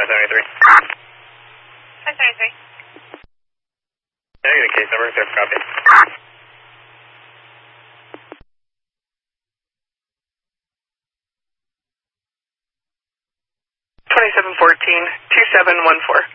573. 573. Negative case number, clear for copy. 2714, 2714.